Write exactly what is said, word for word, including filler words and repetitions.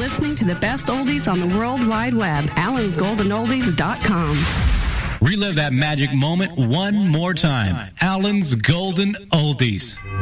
listening to the best oldies on the World Wide Web. Allen's Golden Oldies dot com. Relive that magic moment one more time. Allen's Golden Oldies.